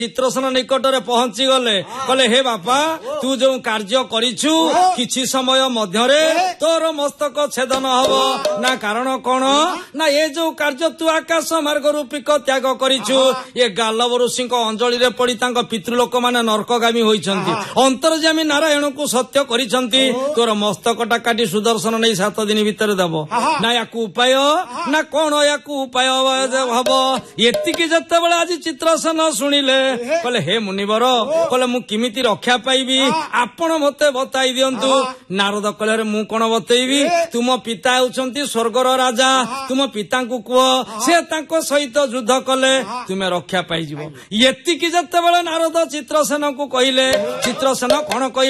ଚିତ୍ରସେନ ନିକଟରେ ପହଞ୍ଚି ଗଲେ କହିଲେ ହେ ବାପା ତୁ ଯୋଉ କାର୍ଯ୍ୟ କରିଛୁ କିଛି ସମୟ ମଧ୍ୟରେ ତୋର ମସ୍ତକ ଛେଦନ ହବ ନା କାରଣ କଣ ନା ଏ ଯୋଉ କାର୍ଯ୍ୟ ତୁ ଆକାଶ ମାର୍ଗରୁ ପିକ ତ୍ୟାଗ କରିଛୁ ଏ ଗାଲବ ଋଷିଙ୍କ ଅଞ୍ଜଳିରେ ପଡି ତାଙ୍କ ପିତୃଲୋକମାନେ ନରକଗାମୀ ହୋଇଛନ୍ତି ଅନ୍ତର୍ଯାମୀ ନାରାୟଣକୁ ସତ୍ୟ କରିଛନ୍ତି ତୋର ମସ୍ତକଟା କାଟି ସୁଦର୍ଶନ ନେଇ 7 ଦିନ ଭିତରେ ଦେବ ନା ୟାକୁ ଉପାୟ ନା କଣ ୟାକୁ ଉପାୟ ହବ ଏତିକି ଯେତେବେଳେ ଆଜି ଚିତ୍ରସେନ ଶୁଣିଲେ କହିଲେ ହେ ମୁନିବର କହିଲେ ମୁଁ କେମିତି ରକ୍ଷା ପାଇବି ଆପଣ ମତେ ବତାଇ ଦିଅନ୍ତୁ ନାରଦ କହିଲେ ମୁଁ କଣ ବତେଇବି ତୁମ ପିତା ହେଉଛନ୍ତି ସ୍ୱର୍ଗର ରାଜା ତୁମ ପିତାଙ୍କୁ କୁହ ସେ ତାଙ୍କ ସହିତ ଯୁଦ୍ଧ କଲେ ତୁମେ ରକ୍ଷା ପାଇଯିବ ଏତିକି ଯେତେବେଳେ ନାରଦ ଚିତ୍ରସେନକୁ କହିଲେ ଚିତ୍ରସେନ କଣ କହିଲେ